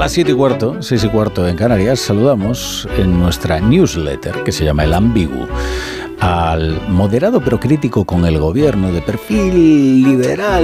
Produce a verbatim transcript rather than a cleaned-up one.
las siete y cuarto, seis y cuarto en Canarias, saludamos en nuestra newsletter que se llama El Ambiguo al moderado pero crítico con el gobierno, de perfil liberal